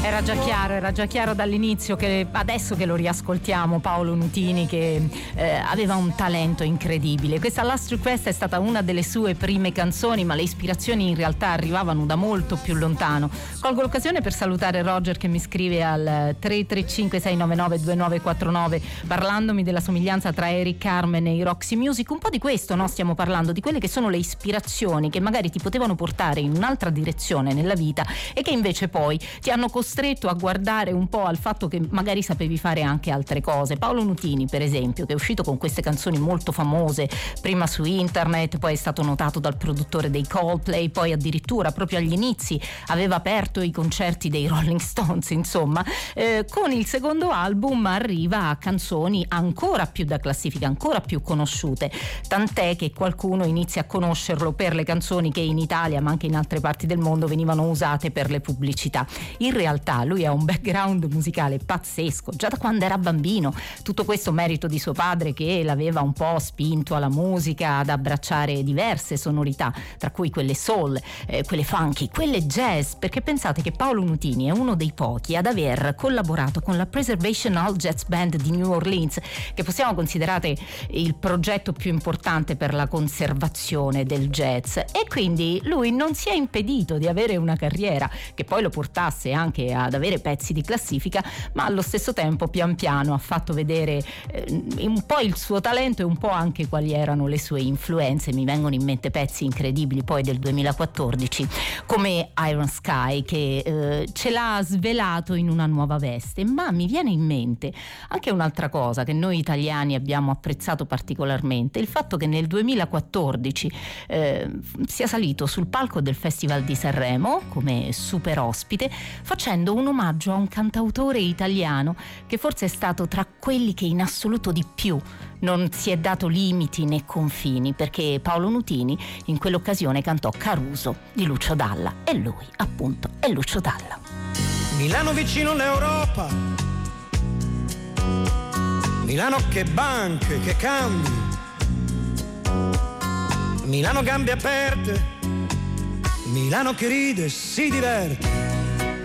Era già chiaro dall'inizio, che adesso che lo riascoltiamo, Paolo Nutini, che aveva un talento incredibile. Questa Last Request è stata una delle sue prime canzoni, ma le ispirazioni in realtà arrivavano da molto più lontano. Colgo l'occasione per salutare Roger, che mi scrive al 335-699-2949 parlandomi della somiglianza tra Eric Carmen e i Roxy Music. Un po' di questo, no? Stiamo parlando di quelle che sono le ispirazioni che magari ti potevano portare in un'altra direzione nella vita e che invece poi ti hanno costretto a guardare un po' al fatto che magari sapevi fare anche altre cose. Paolo Nutini, per esempio, che è uscito con queste canzoni molto famose, prima su internet, poi è stato notato dal produttore dei Coldplay, poi addirittura proprio agli inizi aveva aperto i concerti dei Rolling Stones, insomma. Con il secondo album arriva a canzoni ancora più da classifica, ancora più conosciute, tant'è che qualcuno inizia a conoscerlo per le canzoni che in Italia, ma anche in altre parti del mondo, venivano usate per le pubblicità. In realtà lui ha un background musicale pazzesco, già da quando era bambino. Tutto questo merito di suo padre, che l'aveva un po' spinto alla musica, ad abbracciare diverse sonorità, tra cui quelle soul, quelle funky, quelle jazz, perché pensate che Paolo Nutini è uno dei pochi ad aver collaborato con la Preservation Hall Jazz Band di New Orleans, che possiamo considerare il progetto più importante per la conservazione del jazz, e quindi lui non si è impedito di avere una carriera che poi lo portasse anche ad avere pezzi di classifica, ma allo stesso tempo pian piano ha fatto vedere un po' il suo talento e un po' anche quali erano le sue influenze. Mi vengono in mente pezzi incredibili poi del 2014 come Iron Sky, che ce l'ha svelato in una nuova veste. Ma mi viene in mente anche un'altra cosa che noi italiani abbiamo apprezzato particolarmente, il fatto che nel 2014 sia salito sul palco del Festival di Sanremo come super ospite, facendo un omaggio a un cantautore italiano che forse è stato tra quelli che in assoluto di più non si è dato limiti né confini, perché Paolo Nutini in quell'occasione cantò Caruso di Lucio Dalla, e lui appunto è Lucio Dalla. Milano vicino all'Europa, Milano che banche, che cambi, Milano gambe aperte, Milano che ride e si diverte.